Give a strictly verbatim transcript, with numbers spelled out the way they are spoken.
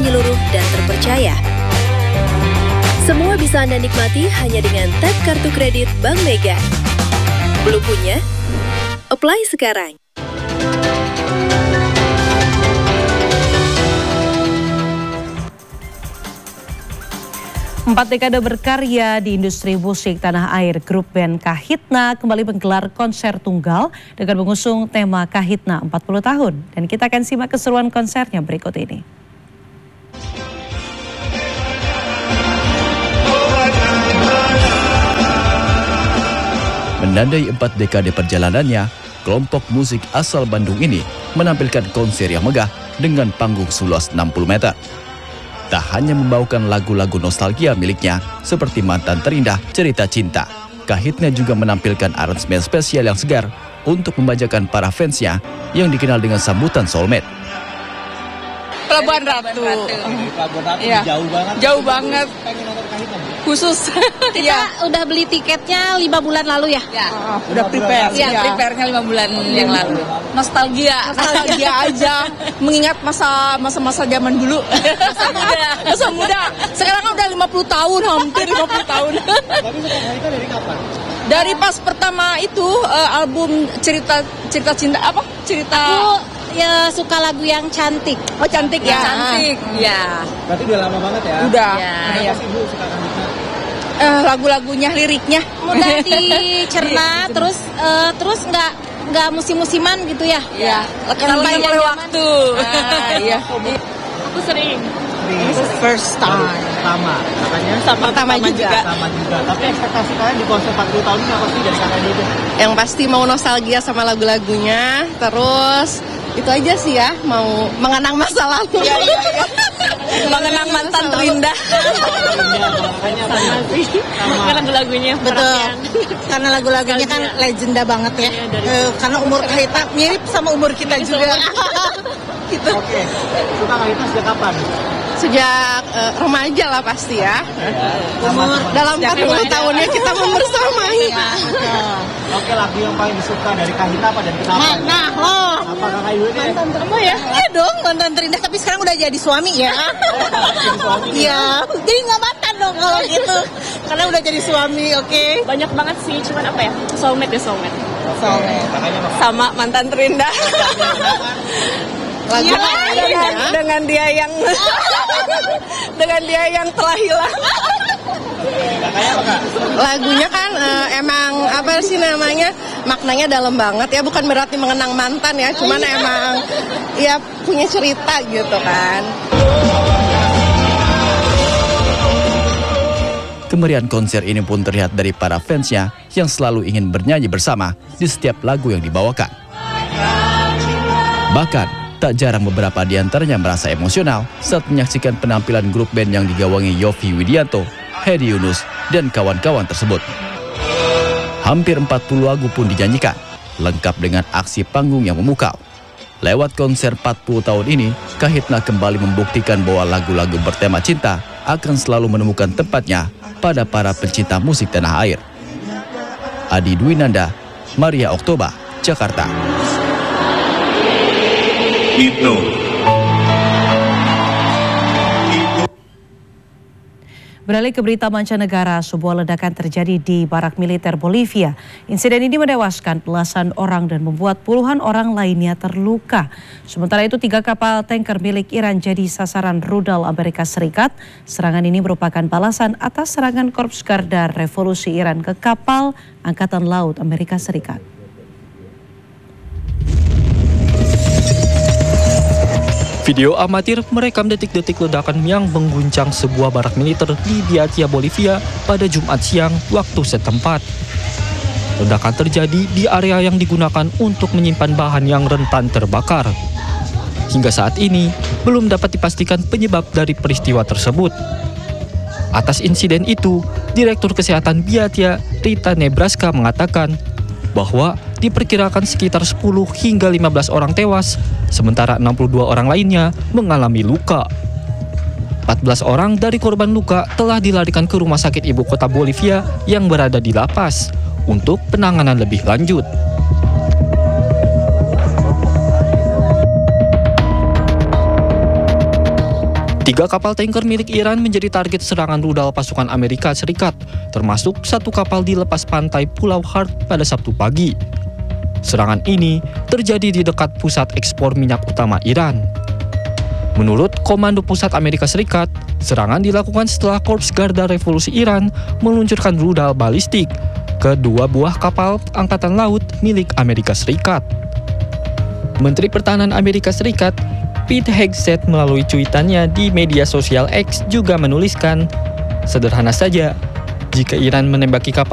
menyeluruh dan terpercaya. Semua bisa Anda nikmati hanya dengan tap kartu kredit Bank Mega. Belum punya? Apply sekarang. Empat dekade berkarya di industri musik tanah air, grup band Kahitna kembali menggelar konser tunggal dengan mengusung tema Kahitna empat puluh tahun. Dan kita akan simak keseruan konsernya berikut ini. Menandai empat dekade perjalanannya, kelompok musik asal Bandung ini menampilkan konser yang megah dengan panggung seluas enam puluh meter. Tak hanya membawakan lagu-lagu nostalgia miliknya seperti Mantan Terindah, Cerita Cinta, Kahitna juga menampilkan aransemen spesial yang segar untuk membajakan para fansnya yang dikenal dengan sambutan soulmate. Pelabuhan Ratu. Pelabuhan Ratu ya. Jauh banget. Jauh banget. Pengen nonton Kahitna. Khusus. Kita ya. udah beli tiketnya lima bulan lalu ya? Ya. Oh, udah prepare. Ya, ya. Prepare-nya lima bulan yang lalu. Nostalgia. Nostalgia aja. Mengingat masa masa-masa zaman dulu. Masa muda. Masa muda. Sekarang kan udah lima puluh tahun, hampir lima puluh tahun. Tapi suka Kahitna dari kapan? Dari pas pertama itu uh, album cerita cerita cinta apa? Cerita Aku ya suka lagu yang cantik. Oh, cantik ya. Cantik. Ya. Berarti udah lama banget ya? Udah. Ya. Kenapa sih Bu suka Kahitna? Uh, lagu-lagunya, liriknya Mudah dicerna, terus uh, terus nggak nggak musim-musiman gitu ya? Ya, lekang oleh waktu. Ah, iya. Aku sering. Ini First time. Pertama, katanya. Sama pertama juga. Sama juga. Tapi ekspektasi kalian di konser empat puluh tahun ini apa sih dari kalian itu? Yang pasti mau nostalgia sama lagu-lagunya, terus itu aja sih ya, mau mengenang masa lalu. Iya, iya, iya. Mengenang mantan terindah. Sama sih. Sama lagu-lagunya. Betul, karena lagu-lagunya kan legenda banget ya. Eh, karena umur Kahitna mirip sama umur kita juga. Gitu. Oke. Suka Kahitna sejak kapan? Sejak uh, remaja lah pasti ya. Umur Dalam empat puluh tahunnya kita membersamai. Oke, lagu yang paling disuka dari Kahitna apa dan kenapa? Nah, nah loh. Apa kakak Ibu ini? Mantan terindah ya? Iya dong, mantan terindah. Tapi sekarang udah jadi suami ya. Iya, jadi nggak mantan dong kalau gitu. Karena udah jadi suami, oke. Banyak banget sih, cuman apa ya? Soulmate ya soulmate. Soalnya. Kakaknya apa? Sama mantan terindah. Lagu Iya, dengan, dengan dia yang dengan dia yang telah hilang. Kakaknya apa kak? Lagunya kan uh, emang apa sih namanya, maknanya dalam banget ya, bukan berarti mengenang mantan ya, cuman emang ya punya cerita gitu kan. Kemeriahan konser ini pun terlihat dari para fansnya yang selalu ingin bernyanyi bersama di setiap lagu yang dibawakan. Bahkan tak jarang beberapa di antaranya merasa emosional saat menyaksikan penampilan grup band yang digawangi Yovie Widianto, Hedi Yunus, dan kawan-kawan tersebut. Hampir empat puluh lagu pun dinyanyikan, lengkap dengan aksi panggung yang memukau. Lewat konser empat puluh tahun ini, Kahitna kembali membuktikan bahwa lagu-lagu bertema cinta akan selalu menemukan tempatnya pada para pencinta musik tanah air. Adi Dwinanda, Maria Oktober, Jakarta. Itu. Beralih ke berita mancanegara, sebuah ledakan terjadi di barak militer Bolivia. Insiden ini menewaskan belasan orang dan membuat puluhan orang lainnya terluka. Sementara itu, tiga kapal tanker milik Iran jadi sasaran rudal Amerika Serikat. Serangan ini merupakan balasan atas serangan Korps Garda Revolusi Iran ke kapal Angkatan Laut Amerika Serikat. Video amatir merekam detik-detik ledakan yang mengguncang sebuah barak militer di Biatia, Bolivia pada Jumat siang waktu setempat. Ledakan terjadi di area yang digunakan untuk menyimpan bahan yang rentan terbakar. Hingga saat ini, belum dapat dipastikan penyebab dari peristiwa tersebut. Atas insiden itu, Direktur Kesehatan Biatia, Rita Nebraska, mengatakan bahwa diperkirakan sekitar sepuluh hingga lima belas orang tewas, sementara enam puluh dua orang lainnya mengalami luka. empat belas orang dari korban luka telah dilarikan ke rumah sakit ibu kota Bolivia yang berada di La Paz untuk penanganan lebih lanjut. Tiga kapal tanker milik Iran menjadi target serangan rudal pasukan Amerika Serikat, termasuk satu kapal di lepas pantai Pulau Hart pada Sabtu pagi. Serangan ini terjadi di dekat pusat ekspor minyak utama Iran. Menurut Komando Pusat Amerika Serikat, serangan dilakukan setelah Korps Garda Revolusi Iran meluncurkan rudal balistik ke dua buah kapal angkatan laut milik Amerika Serikat. Menteri Pertahanan Amerika Serikat Pete Hegseth melalui cuitannya di media sosial X juga menuliskan, sederhana saja, jika Iran menembaki kapal